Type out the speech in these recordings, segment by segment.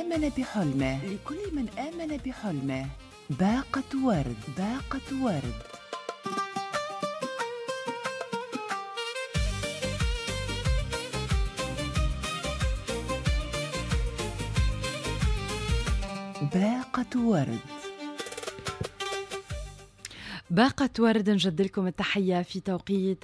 آمن بحلمه، لكل من آمن بحلمه. باقة ورد، باقة ورد. باقة ورد. باقة ورد، نجد لكم التحية في توقيت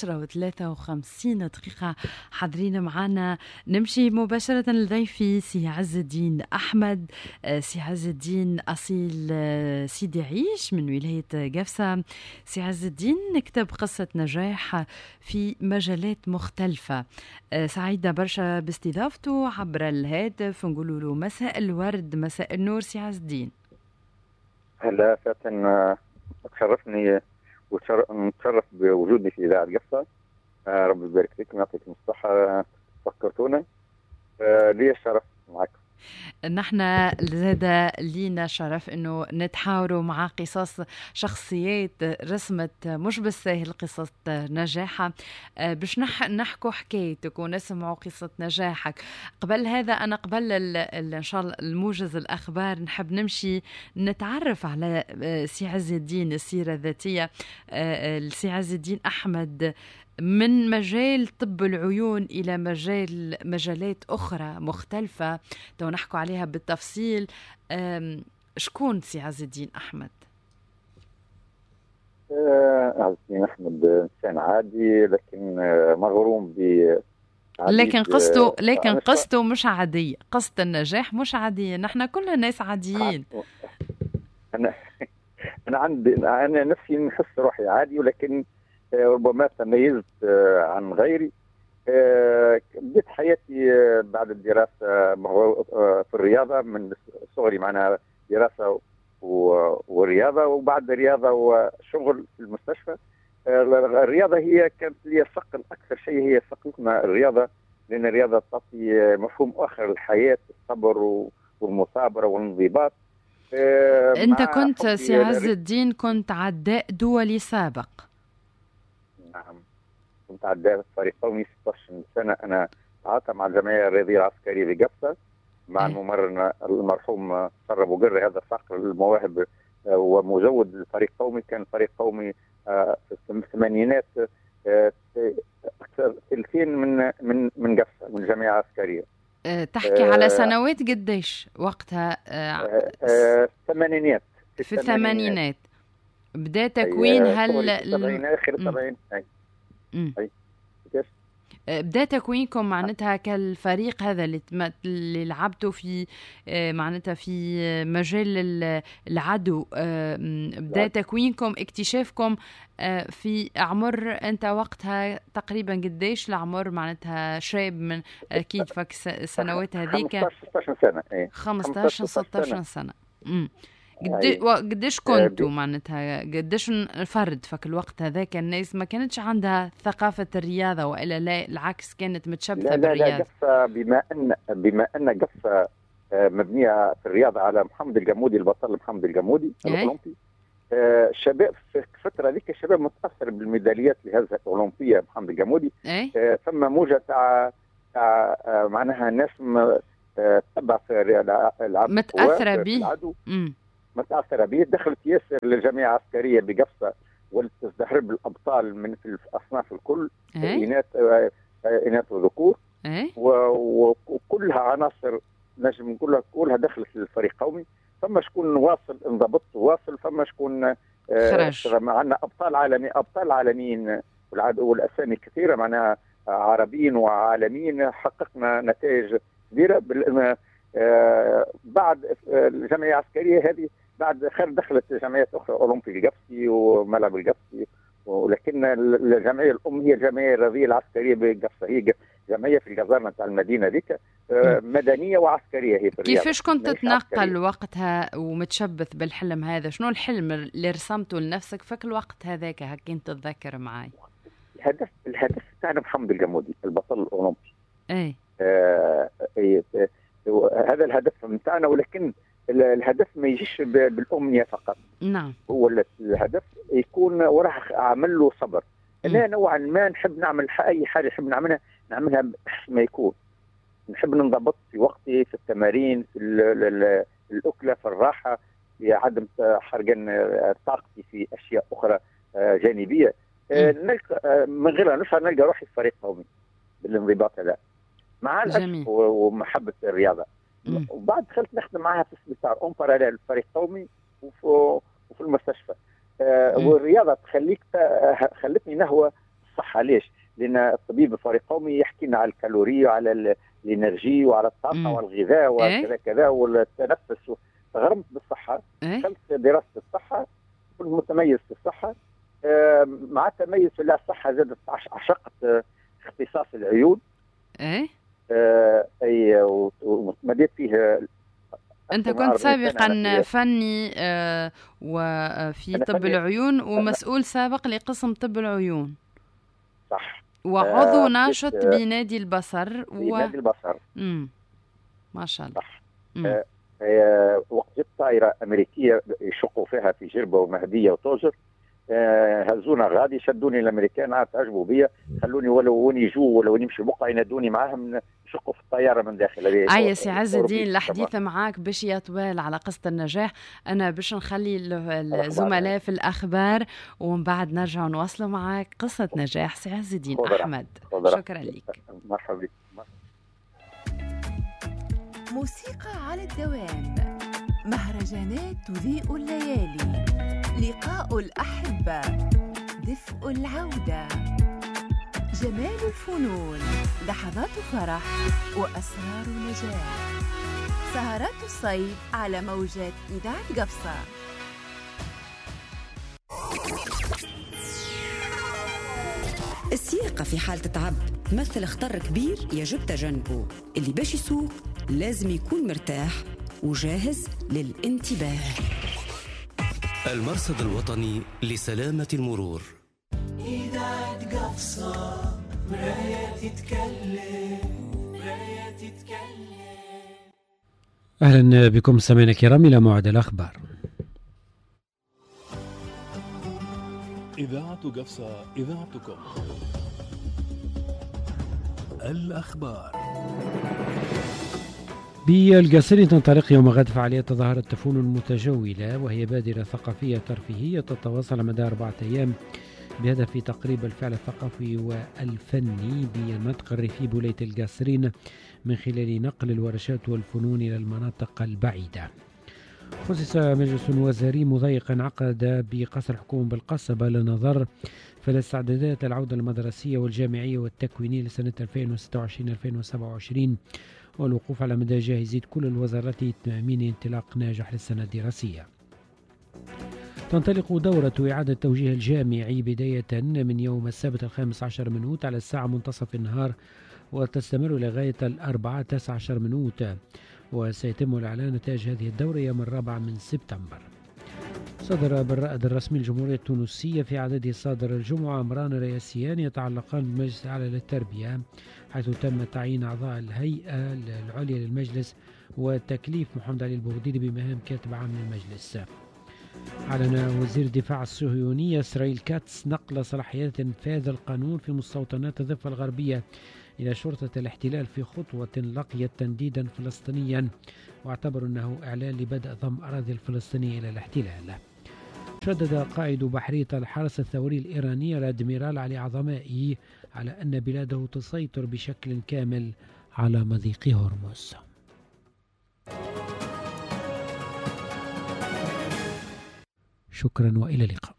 10:53. حاضرين معنا. نمشي مباشرة لضيفي سي عز الدين أحمد. سي عز الدين أصيل سيدي عيش من ولاية قفصة. سي عز الدين كتب قصة نجاح في مجالات مختلفة. سعيدة برشا باستضافته عبر الهاتف. نقول له مساء الورد، مساء النور سي عز الدين. هلا فاتن، تشرفني ونتشرف بوجودي في إذاعة قفصة. ربي يبارك فيكم ويعطيكم الصحة، فكرتونا. لي الشرف معكم. نحن زاد لينا شرف انه نتحاوروا مع قصص شخصيات رسمت مش بالساهل قصص نجاحها، باش نحكوا حكايتك ونسمعوا قصة نجاحك. قبل هذا انا قبل ان شاء الله الموجز الاخبار نحب نمشي نتعرف على سي عز الدين، السيرة الذاتية. سي عز الدين احمد من مجال طب العيون إلى مجالات أخرى مختلفة تو نحكوا عليها بالتفصيل. شكون سي عز الدين أحمد؟ عز الدين أحمد إنسان عادي، لكن مغروم ب لكن قصته مش عادية. قصة النجاح مش عادية. نحن كلنا ناس عاديين. أنا نفسي نحس روحي عادي، ولكن ربما تميزت عن غيري. بديت حياتي بعد الدراسة في الرياضة من صغري، معناها دراسة ورياضة، وبعد الرياضة وشغل في المستشفى. الرياضة هي كانت لي الثقل، أكثر شيء هي ثقلتنا الرياضة، لأن الرياضة تعطي مفهوم آخر للحياة، الصبر والمثابرة والانضباط. أنت كنت سي عز الدين كنت عداء دولي سابق. نعم، كنت عداء فريق قومي 16 سنة. أنا تعاطى مع الجمعية الرياضية العسكرية بقفصة مع الممرن المرحوم سر بوقر، هذا صقر المواهب ومزود الفريق قومي. كان فريق قومي في الثمانينات، أكثر ثلثين من قفصة، من الجمعية العسكرية. تحكي على سنوات قديش وقتها؟ الثمانينات. في الثمانينات بدأ تكوين آخر السبعين. بدأ تكوينكم معناتها كالفريق هذا اللي لعبتوا في معناتها في مجال العدو. بدأ تكوينكم، اكتشافكم في عمر أنت وقتها تقريبا قديش العمر؟ معناتها شاب من أكيد فك سنوات هذيك 15 سنة. 15-16 سنة. قديش كنتوا معناتها قديش فرد فك الوقت هذاك؟ الناس ما كانتش عندها ثقافة الرياضة، وإلا لا العكس كانت متشبثة بالرياضة؟ لا، قفصة بما أن قفصة مبنية في الرياضة على محمد الجمودي، البطل محمد الجمودي الأولمبي. الشباب في الفترة ذيك الشباب متأثر بالميداليات لهذا الأولمبية محمد الجمودي. ثم موجة تاع معناها ناس تبع في العدو، متأثرة به. متأثرة به. دخلت ياسر للجمعية العسكرية بقفصة ولتزدهر الأبطال من في الأصناف الكل، إناث وذكور، وكلها عناصر نجم نقولها كلها دخلت للفريق القومي. فما شكون واصل انضبط واصل، فما شكون خرج. معنا أبطال عالميين والأسامي كثيرة، معناها عربيين وعالميين. حققنا نتائج كبيرة. بعد الجمعية العسكرية هذه بعد خير دخلت جمعيات أخرى، أولمبي القفصي وملعب القفصي، ولكن الجمعية الأم هي الجمعية الرياضية العسكرية بقفصة. هي جمعية في الجزائر نتاع المدينة ذيك، مدنية وعسكرية. هي في الرياضة. كيفاش كنت تتنقل وقتها ومتشبث بالحلم هذا؟ شنو الحلم اللي رسمته لنفسك فك الوقت هذاك هكين تتذكر معي؟ الهدف تاعنا محمد الجمودي البطل الأولمبي. هذا الهدف متاعنا، ولكن الهدف ما يجيش بالأمنية فقط. نعم. هو الهدف يكون وراه عمل له صبر. أنا نوعا ما نحب نعمل أي حاجة نحب نعملها بحسن ما يكون. نحب ننضبط في وقته، في التمارين، في الأكلة، في الراحة، في عدم حرقان طاقتي في أشياء أخرى جانبية. نلقى من غيرها نشعر نلقى روحي في فريق قومي بالانضباط هذا مع الأسف ومحبة الرياضة. وبعد دخلت نخدم معها في السبيطار اون باراليل الفريق القومي وفي المستشفى. والرياضة خلتني نهوى الصحة. ليش؟ لأن الطبيب الفريق القومي يحكي لنا على الكالوري وعلى الانرجي وعلى الطاقة والغذاء وكذا كذا والتنفس. فغرمت بالصحة، دخلت دراسة الصحة، كنت متميز في الصحة. مع التميز في الصحة زادت عشقت اختصاص العيون. اي ومديت فيه. انت كنت سابقا فني وفي طب العيون ومسؤول سابق لقسم طب العيون. صح. وعضو ناشط بنادي البصر. بنادي البصر. ما شاء الله. صح. وقت جت طائرة أمريكية يشقوا فيها في جربة ومهدية وطوجر، هزونا غادي، شدوني الامريكان، عاد تعجبوا بيا، خلوني ولو وين يجوا ولو نمشي بقى ينادوني معاهم يشقوا في الطياره من داخل. سي عز الدين، الحديث معاك باش يطول على قصه النجاح. انا باش نخلي الزملاء في الاخبار ومن بعد نرجع نواصلوا معك قصه نجاح سي عز الدين احمد. شكرا لك. مرحبا بك. موسيقى على الدوام، مهرجانات تضيء الليالي، لقاء الأحبة، دفء العودة، جمال الفنون، لحظات فرح وأسرار نجاح. سهرات الصيف على موجات إذاعة قفصة. السياقة في حالة تعب تمثل خطر كبير يجب تجنبه. اللي باش يسوق لازم يكون مرتاح وجاهز للانتباه. المرصد الوطني لسلامة المرور. إذاعة قفصة، مراية تتكلم، مراية تتكلم. أهلا بكم سمعنا الكرام إلى موعد الأخبار. إذاعة قفصة، إذاعتكم. الأخبار. بالقصرين تنطلق يوم غد فعالية تظاهرة تفون المتجولة، وهي بادرة ثقافية ترفيهية تتواصل مدى 4 أيام بهدف تقريب الفعل الثقافي والفني بالمنطقة الريفي بولاية القصرين من خلال نقل الورشات والفنون إلى المناطق البعيدة. خصص مجلس وزاري مضيق انعقد بقصر الحكومة بالقصبة للنظر في الاستعدادات العودة المدرسية والجامعية والتكوينية لسنة 2026-2027 والوقوف على مدى جاهزية كل الوزارات لتأمين انطلاق ناجح للسنة الدراسية. تنطلق دورة إعادة توجيه الجامعي بداية من يوم السبت 15 من أوت على الساعة منتصف النهار وتستمر لغاية 14 من أوت، وسيتم الإعلان نتائج هذه الدورة يوم 4 من سبتمبر. صدر بالرائد الرسمي الجمهورية التونسية في عدده صادر الجمعة أمران رئاسيان يتعلقان بالمجلس الأعلى للتربية، حيث تم تعيين أعضاء الهيئة العليا للمجلس وتكليف محمد علي البغديدي بمهام كاتب عام للمجلس. أعلن وزير الدفاع الصهيوني إسرائيل كاتس نقل صلاحيات إنفاذ القانون في مستوطنات الضفة الغربية إلى شرطة الاحتلال في خطوة لقيت تنديدا فلسطينيا، واعتبر أنه إعلان لبدء ضم أراضي الفلسطينية إلى الاحتلال. شدد قائد بحرية الحرس الثوري الإيراني الأدميرال علي عظمائي على أن بلاده تسيطر بشكل كامل على مضيق هرمز. شكرا وإلى اللقاء.